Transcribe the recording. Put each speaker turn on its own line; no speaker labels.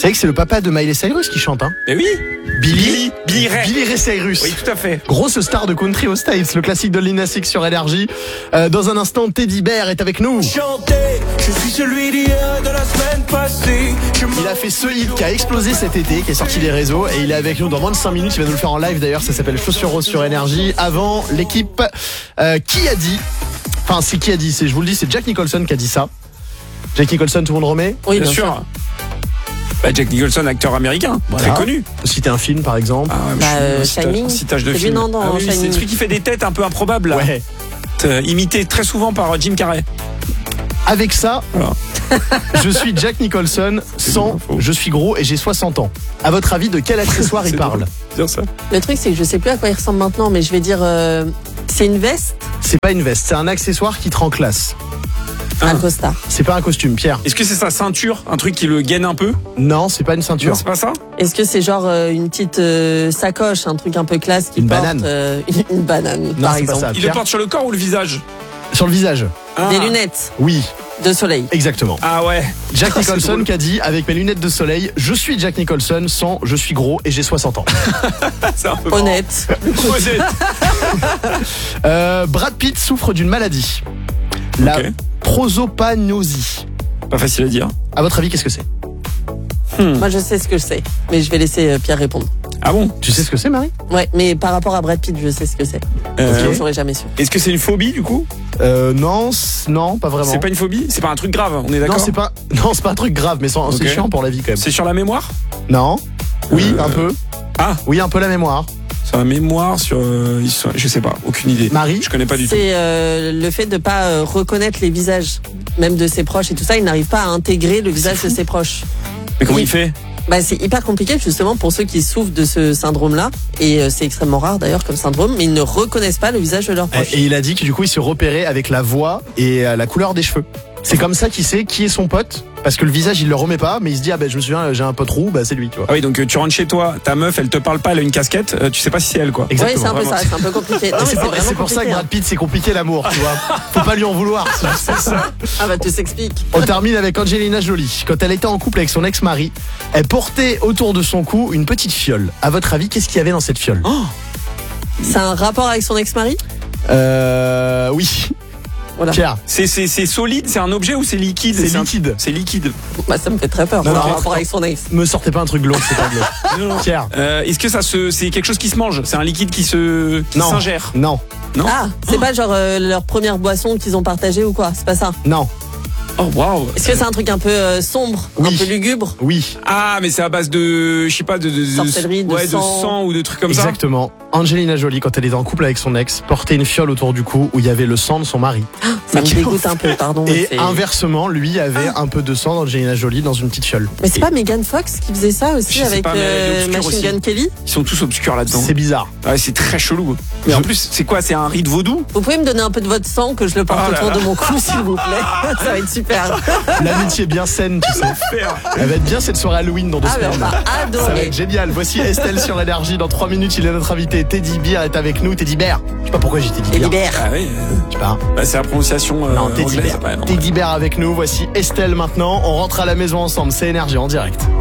savez que c'est le papa de Miley Cyrus qui chante, hein?
Mais oui.
Billy
Ray.
Billy Ray Cyrus.
Oui, tout à fait.
Grosse star de country aux States, le classique de Lil Nas X sur Énergie. Dans un instant, Teddy Bear est avec nous.
Chanter, je suis celui d'hier de la semaine passée.
Il a fait ce hit qui a explosé cet été, qui est sorti des réseaux, et il est avec nous dans moins de 5 minutes. Il va nous le faire en live d'ailleurs, ça s'appelle Chaussures Roses sur Énergie. Avant, l'équipe qui a dit, enfin c'est qui a dit, je vous le dis, c'est Jack Nicholson qui a dit ça. Jack Nicholson, tout le monde remet?
Oui,
Bien sûr. Bah, Jack Nicholson, acteur américain,
Voilà.
très connu.
Citer un film par exemple.
Ah ouais,
Shining.
citage de
C'est lui,
film.
non, dans
oui,
Shining.
c'est celui qui fait des têtes un peu improbables, là.
Ouais.
Imité très souvent par Jim Carrey.
Avec ça,
Voilà.
je suis Jack Nicholson sans
faux.
je suis gros et j'ai 60 ans. À votre avis, de quel accessoire il
C'est
parle?
drôle. Dire ça.
Le truc, c'est que je sais plus à quoi il ressemble maintenant, mais je vais dire, c'est une veste,
C'est pas une veste, c'est un accessoire qui te rend classe.
un costard.
C'est pas un costume, Pierre.
Est-ce que c'est sa ceinture, un truc qui le gaine un peu?
Non, c'est pas une ceinture.
Non, c'est pas ça?
Est-ce que c'est genre une petite sacoche, un truc un peu classe qui
Une
porte
banane.
Une banane,
Non,
par
c'est pas
exemple.
ça.
Il le
Pierre,
porte sur le corps ou le visage?
sur le visage.
Ah.
Des lunettes
Oui,
de soleil.
exactement.
Ah ouais.
Jack
C'est
Nicholson
drôle.
qui a dit, avec mes lunettes de soleil, je suis Jack Nicholson sans je suis gros et j'ai 60 ans.
C'est un peu marrant.
Honnête.
Honnête.
Brad Pitt souffre d'une maladie. La
Ok.
prosopagnosie.
Pas facile à dire.
À votre avis, qu'est-ce que c'est?
Moi, je sais ce que c'est, mais je vais laisser Pierre répondre.
Ah bon?
Tu sais ce que c'est, Marie?
Ouais, mais par rapport à Brad Pitt, je sais ce que c'est. Sinon, j'aurais jamais su.
Est-ce que c'est une phobie du coup?
Non, non, pas vraiment.
C'est pas une phobie? C'est pas un truc grave, on est d'accord?
Non, c'est pas un truc grave, mais c'est
Ok.
chiant pour la vie quand même.
C'est sur la mémoire?
Non. Oui, un peu.
Ah,
Oui, un peu la mémoire.
sur la mémoire, sur. Je sais pas, aucune idée.
Marie?
Je connais pas du tout.
C'est le fait de pas reconnaître les visages, même de ses proches et tout ça. Il n'arrive pas à intégrer le visage de ses proches.
Mais comment
Oui.
il fait?
Bah, c'est hyper compliqué justement pour ceux qui souffrent de ce syndrome-là. Et c'est extrêmement rare d'ailleurs comme syndrome, mais ils ne reconnaissent pas le visage de leurs proches.
Et il a dit que du coup, il se repérait avec la voix et la couleur des cheveux. C'est comme ça qu'il sait qui est son pote, parce que le visage, il le remet pas, mais il se dit, ah ben je me souviens, j'ai un pote roux, bah c'est lui, tu vois.
Ah oui, donc tu rentres chez toi, ta meuf, elle te parle pas, elle a une casquette, tu sais pas si c'est elle quoi.
Ouais,
Exactement.
c'est un peu
vraiment.
ça, c'est un peu compliqué. Non, mais
C'est
vraiment
pour ça que
compliqué,
Brad Pitt, c'est compliqué l'amour, tu vois. Faut pas lui en vouloir. C'est ça.
hein. Ah bah tout s'explique.
On termine avec Angelina Jolie. Quand elle était en couple avec son ex-mari, elle portait autour de son cou une petite fiole. À votre avis, qu'est-ce qu'il y avait dans cette fiole?
C'est un rapport avec son ex-mari?
Oui.
Voilà.
Pierre,
C'est solide, c'est un objet ou c'est liquide?
c'est liquide.
C'est liquide.
Bah ça me fait très peur.
Non,
un
non,
rapport
non.
avec son ex.
Me sortez pas un truc glauque, c'est pas glauque. Pierre.
Est-ce que c'est quelque chose qui se mange? C'est un liquide qui
Non.
s'ingère?
Non.
Non.
Ah, c'est pas genre leur première boisson qu'ils ont partagée ou quoi? C'est pas ça.
Non.
Oh waouh.
Est-ce que c'est un truc un peu sombre,
Oui.
un peu lugubre?
Oui.
Ah mais c'est à base de, je sais pas, de
Sorcellerie, de
ouais,
sang.
de sang ou de trucs comme
Exactement. Angelina Jolie, quand elle était en couple avec son ex, portait une fiole autour du cou où il y avait le sang de son mari.
Ça me dégoûte un peu, pardon. mais
Et
c'est-
inversement, lui avait un peu de sang d'Angelina Jolie dans une petite fiole.
Mais c'est pas Megan Fox qui faisait ça aussi
Je sais
avec
pas, mais elle est obscure
Machine
aussi.
Gun Kelly?
ça. Ils sont tous obscurs là-dedans.
C'est bizarre.
Ouais, c'est très chelou. Mais en plus, c'est quoi? C'est un rite vaudou?
Vous pouvez me donner un peu de votre sang que je le porte
Oh là
autour
là.
de mon cou, s'il vous plaît? Ça va être super.
L'amitié bien saine, tu sais. Elle va être bien cette soirée Halloween dans 2
Ah, mais on
semaines.
va
Ça va
adorer.
être génial. Voici Estelle sur Énergie. Dans 3 minutes, il est notre invité. Teddy Bear est avec nous. Teddy Bear. Je sais pas pourquoi j'ai Teddy
Et
Bear.
libère.
Ah oui.
Je sais pas.
Bah, c'est la prononciation
Non, Teddy
anglaise.
Bear.
Ouais, non.
Teddy Bear avec nous. Voici Estelle maintenant. On rentre à la maison ensemble. C'est Énergie en direct.